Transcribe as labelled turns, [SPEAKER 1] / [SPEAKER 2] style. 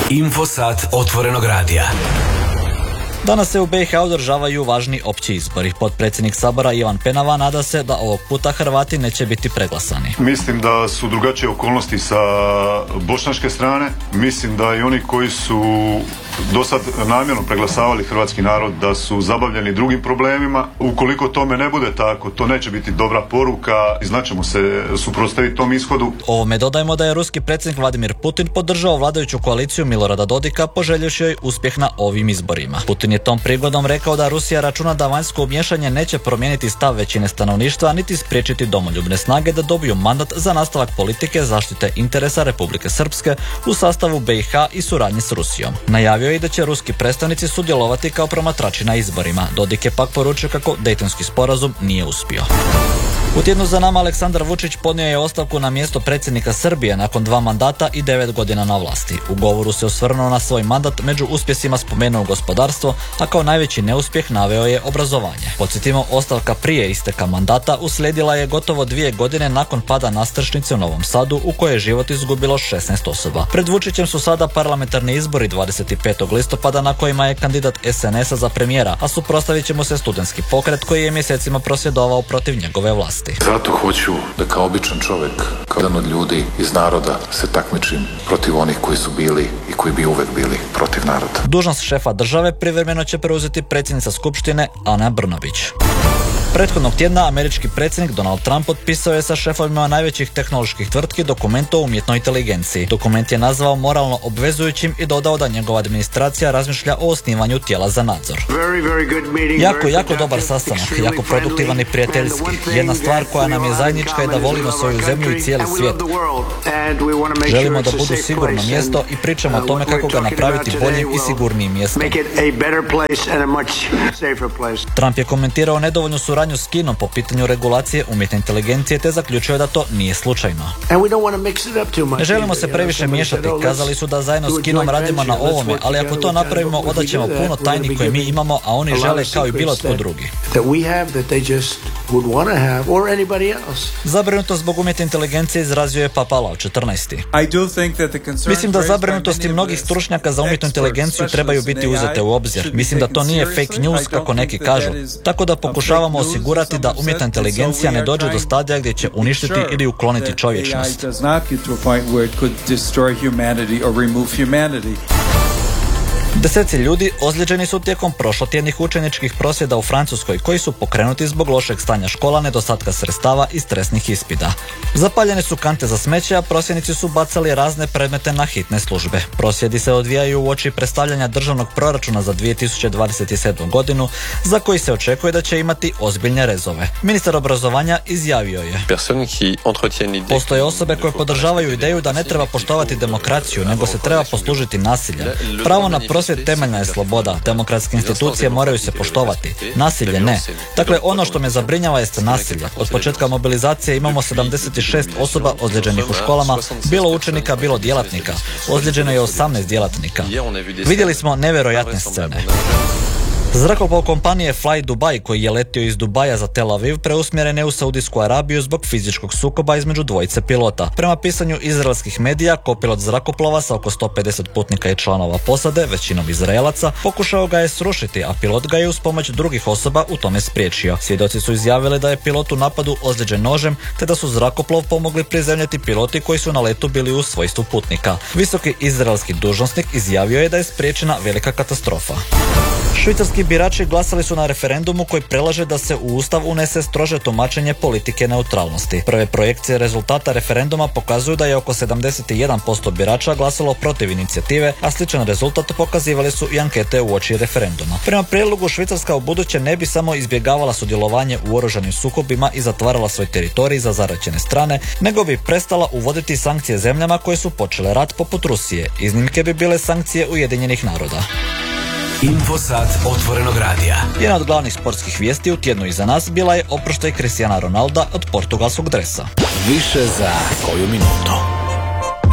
[SPEAKER 1] Infosat otvorenog radija.
[SPEAKER 2] Danas se u BiH održavaju važni opći izbori. Potpredsjednik Sabora Ivan Penava nada se da ovog puta Hrvati neće biti preglasani.
[SPEAKER 3] Mislim da su drugačije okolnosti sa bošnjačke strane. Mislim da i oni koji su do sad namjerno preglasavali hrvatski narod da su zabavljeni drugim problemima. Ukoliko tome ne bude tako, to neće biti dobra poruka i znaćemo se suprotstaviti tom ishodu.
[SPEAKER 2] Ovome dodajmo da je ruski predsjednik Vladimir Putin podržao vladajuću koaliciju Milorada Dodika poželjevši joj uspjeh na ovim izborima. Putin je tom prigodom rekao da Rusija računa da vanjsko umiješanje neće promijeniti stav većine stanovništva niti spriječiti domoljubne snage da dobiju mandat za nastavak politike zaštite interesa Republike Srpske u sastavu BiH i suradnji s Rusijom. Najavio je i da će ruski predstavnici sudjelovati kao promatrači na izborima. Dodik je pak poručio kako Dejtonski sporazum nije uspio. U tjednu za nama Aleksandar Vučić podnio je ostavku na mjesto predsjednika Srbije nakon 2 mandata i 9 godina na vlasti. U govoru se osvrnuo na svoj mandat, među uspjesima spomenuo gospodarstvo, a kao najveći neuspjeh naveo je obrazovanje. Podsjetimo, ostavka prije isteka mandata uslijedila je gotovo 2 godine nakon pada nastrešnice u Novom Sadu u kojoj je život izgubilo 16 osoba. Pred Vučićem su sada parlamentarni izbori 25. listopada na kojima je kandidat SNS-a za premijera, a suprotstavit će mu se studentski pokret koji je mjesecima prosvjedovao protiv njegove vlasti.
[SPEAKER 4] Zato hoću da kao običan čovjek, kao jedan od ljudi iz naroda se takmičim protiv onih koji su bili i koji bi uvek bili protiv naroda.
[SPEAKER 2] Dužnost šefa države privremeno će preuzeti predsjednica Skupštine Ana Brnabić. Prethodnog tjedna američki predsjednik Donald Trump potpisao je sa šefovima najvećih tehnoloških tvrtki dokument o umjetnoj inteligenciji. Dokument je nazvao moralno obvezujućim i dodao da njegova administracija razmišlja o osnivanju tijela za nadzor. Jako dobar sastanak, jako produktivan i prijateljski. Jedna stvar koja nam je zajednička je da volimo svoju zemlju i cijeli svijet. Želimo da budu sigurno mjesto i pričamo o tome kako ga napraviti boljim i sigurnijim mjestom. Trump je komentirao nedovoljnu suradnju s Kinom po pitanju regulacije umjetne inteligencije te zaključio da to nije slučajno. Ne želimo se previše miješati, kazali su da zajedno s Kinom radimo na ovome, ali ako to napravimo odaćemo puno tajni koje mi imamo, a oni žele kao i bilo tko drugi. Zabrinutost zbog umjetne inteligencije izrazio je Papa Leo XIV. Mislim da zabrinutosti mnogih stručnjaka za umjetnu inteligenciju trebaju biti uzete u obzir. Mislim da to nije fake news kako neki kažu. Tako da pokušavamo osigurati da umjetna inteligencija ne dođe do stadija gdje će uništiti ili ukloniti čovječnost. Deseci ljudi ozlijeđeni su tijekom prošlotjednih učeničkih prosvjeda u Francuskoj koji su pokrenuti zbog lošeg stanja škola, nedostatka sredstava i stresnih ispita. Zapaljene su kante za smeće, a prosvjednici su bacali razne predmete na hitne službe. Prosvjedi se odvijaju uoči predstavljanja državnog proračuna za 2027. godinu, za koji se očekuje da će imati ozbiljne rezove. Ministar obrazovanja izjavio je: postoje osobe koje podržavaju ideju da ne treba poštovati demokraciju, nego se treba poslužiti nasiljem. Pravo na prosvjed temeljna je sloboda, demokratske institucije moraju se poštovati, nasilje ne. Dakle, ono što me zabrinjava jeste nasilje. Od početka mobilizacije imamo 76 osoba ozlijeđenih u školama, bilo učenika, bilo djelatnika. Ozlijeđeno je 18 djelatnika. Vidjeli smo nevjerojatne scene. Zrakoplov kompanije Fly Dubai koji je letio iz Dubaja za Tel Aviv preusmjeren je u Saudijsku Arabiju zbog fizičkog sukoba između dvojice pilota. Prema pisanju izraelskih medija, kopilot zrakoplova sa oko 150 putnika i članova posade, većinom Izraelaca, pokušao ga je srušiti, a pilot ga je uz pomoć drugih osoba u tome spriječio. Svjedoci su izjavili da je pilot u napadu ozlijeđen nožem, te da su zrakoplov pomogli prizemljati piloti koji su na letu bili u svojstvu putnika. Visoki izraelski dužnosnik izjavio je da je spriječena velika katastrofa. Švicarski birači glasali su na referendumu koji predlaže da se u Ustav unese strože tumačenje politike neutralnosti. Prve projekcije rezultata referenduma pokazuju da je oko 71% birača glasalo protiv inicijative, a sličan rezultat pokazivali su i ankete uoči referenduma. Prema prijedlogu, Švicarska ubuduće ne bi samo izbjegavala sudjelovanje u oružanim sukobima i zatvarala svoj teritorij za zaraćene strane, nego bi prestala uvoditi sankcije zemljama koje su počele rat poput Rusije. Iznimke bi bile sankcije Ujedinjenih naroda.
[SPEAKER 1] Infosat otvorenog radija.
[SPEAKER 2] Jedna od glavnih sportskih vijesti u tjednu iza nas bila je oproštaj Cristiana Ronalda od portugalskog dresa.
[SPEAKER 1] Više za koju minutu.